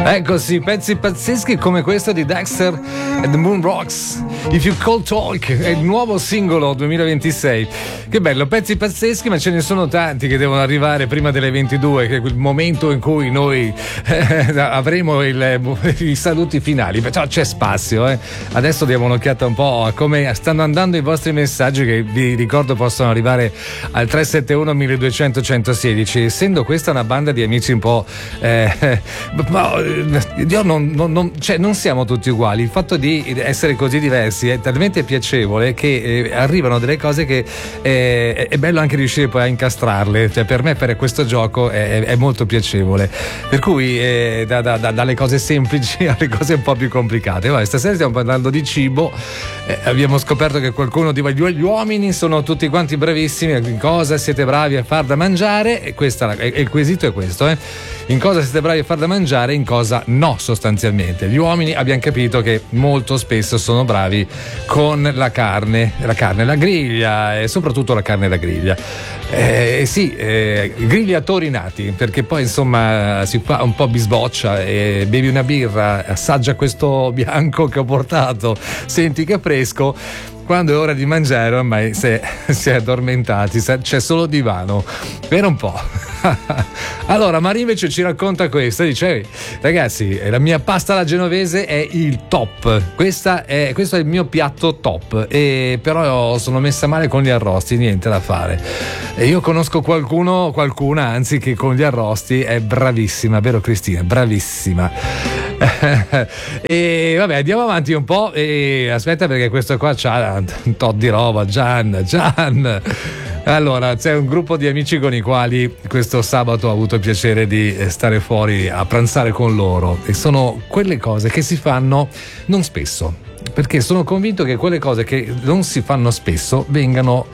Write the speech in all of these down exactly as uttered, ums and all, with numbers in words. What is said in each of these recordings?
Ecco sì, pezzi pazzeschi come questo di Dexter and the Moon Rocks. If You Cold Talk è il nuovo singolo duemilaventisei. Che bello, pezzi pazzeschi, ma ce ne sono tanti che devono arrivare prima delle ventidue, che è quel momento in cui noi eh, avremo il, i saluti finali. Perciò c'è spazio, eh. Adesso diamo un'occhiata un po' a come stanno andando i vostri messaggi, che vi ricordo possono arrivare al tre sette uno milleduecento centosedici. Essendo questa una banda di amici un po' eh, ma, io non, non, non, cioè, non siamo tutti uguali. Il fatto di essere così diversi è talmente piacevole che eh, arrivano delle cose che eh, è bello anche riuscire poi a incastrarle. Cioè, per me fare questo gioco è, è molto piacevole, per cui eh, da, da, da, dalle cose semplici alle cose un po' più complicate. Vabbè, stasera stiamo parlando di cibo, eh, abbiamo scoperto che qualcuno di gli uomini sono tutti quanti bravissimi. In cosa siete bravi a far da mangiare? E questa, e il quesito è questo, eh? In cosa siete bravi a far da mangiare, in cosa no, sostanzialmente. Gli uomini abbiamo capito che molto spesso sono bravi con la carne, la carne la griglia, e soprattutto la carne da griglia. Eh, sì, eh, grigliatori nati, perché poi insomma si fa un po' bisboccia e bevi una birra, assaggia questo bianco che ho portato, senti che è fresco. Quando è ora di mangiare ormai si è, si è addormentati, c'è solo divano per un po'. Allora Maria invece ci racconta questo, dice: ragazzi, la mia pasta alla genovese è il top, Questa è, questo è il mio piatto top, e però sono messa male con gli arrosti, niente da fare. E io conosco qualcuno, qualcuna anzi, che con gli arrosti è bravissima, vero Cristina? Bravissima. E vabbè, andiamo avanti un po', e aspetta, perché questo qua c'ha un tot di roba. Gian, Gian. Allora, c'è un gruppo di amici con i quali questo sabato ho avuto il piacere di stare fuori a pranzare con loro, e sono quelle cose che si fanno non spesso, perché sono convinto che quelle cose che non si fanno spesso vengano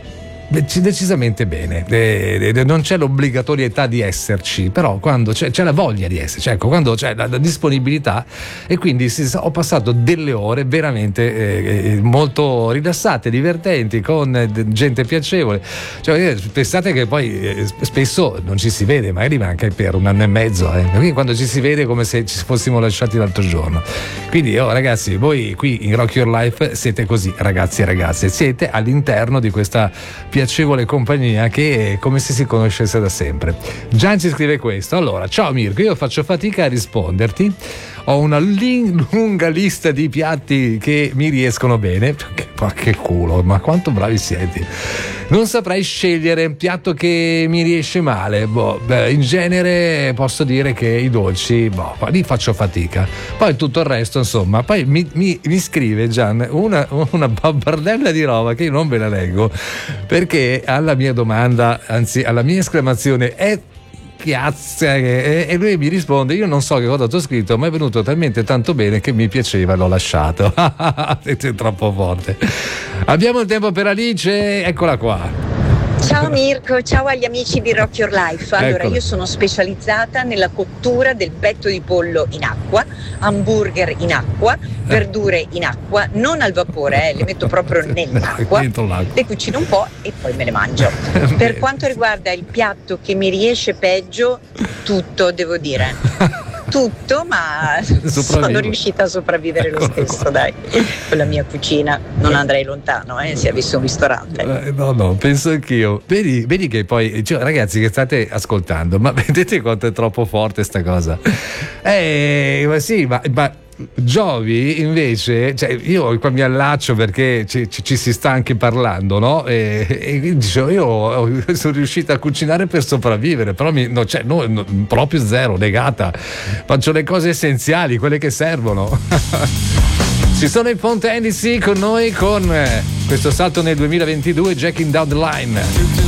decisamente bene. Eh, eh, non c'è l'obbligatorietà di esserci, però quando c'è, c'è la voglia di esserci, ecco, quando c'è la, la disponibilità, e quindi si, ho passato delle ore veramente eh, molto rilassate, divertenti, con eh, gente piacevole. Cioè, pensate che poi eh, spesso non ci si vede, magari manca per un anno e mezzo, eh. Quindi quando ci si vede è come se ci fossimo lasciati l'altro giorno. Quindi oh, ragazzi, voi qui in Rock Your Life siete così, ragazzi e ragazze, siete all'interno di questa piacevole compagnia che è come se si conoscesse da sempre. Gian ci scrive questo: allora, ciao Mirko, io faccio fatica a risponderti, ho una li- lunga lista di piatti che mi riescono bene. Che, ma che culo, ma quanto bravi siete. Non saprei scegliere un piatto che mi riesce male. Boh, beh, in genere posso dire che i dolci, boh, lì faccio fatica. Poi tutto il resto, insomma. Poi mi, mi, mi scrive Gian una, una babbardella di roba che io non ve la leggo, perché alla mia domanda, anzi alla mia esclamazione è piazza, e lui mi risponde: io non so che cosa ti ho scritto, ma è venuto talmente tanto bene che mi piaceva e l'ho lasciato. Siete troppo forte. Abbiamo il tempo per Alice, eccola qua. Ciao Mirko, ciao agli amici di Rock Your Life. Allora, Eccola. Io sono specializzata nella cottura del petto di pollo in acqua, hamburger in acqua, verdure in acqua, non al vapore, eh, le metto proprio nell'acqua, Dentro l'acqua. le cucino un po' e poi me le mangio. Per quanto riguarda il piatto che mi riesce peggio, tutto, devo dire. Tutto, ma sono riuscita a sopravvivere lo stesso, dai. Con la mia cucina non andrei lontano, eh, se avessi un ristorante. Eh, no, no, penso anch'io. Vedi, vedi che poi, cioè, ragazzi che state ascoltando, ma vedete quanto è troppo forte sta cosa? Eh, ma sì, ma, ma Giovi invece, cioè io qua mi allaccio perché ci, ci, ci si sta anche parlando, no? E, e dicevo, io sono riuscita a cucinare per sopravvivere, però mi, no, cioè, no, no, proprio zero, negata. Faccio le cose essenziali, quelle che servono. Ci sono i Fontaine D C con noi, con questo salto nel duemilaventidue, Jacking Down the Line.